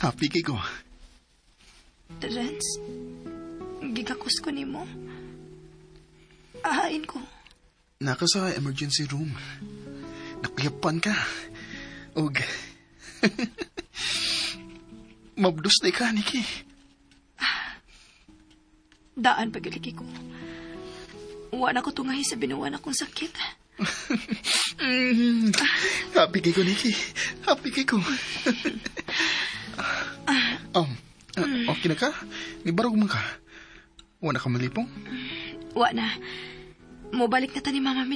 Happy kay ko. Terence, gigakos ko nimo. Ahain ko. Naka sa emergency room. Nakuyapan ka. Og... Mabdus na ka, Nikki. Daan pagaliki ko. Wala ko tungahi sa binuwan akong sakit. Happy kay ko, Nikki. Happy kay ko. Okay na ka? Nibarog man ka? Wala ka malipong? Wa na. Mobalik na ta ni Mama Mi